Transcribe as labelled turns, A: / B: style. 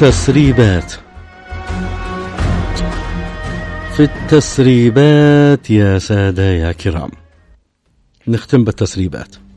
A: التسريبات. في التسريبات يا سادة يا كرام، نختم بالتسريبات.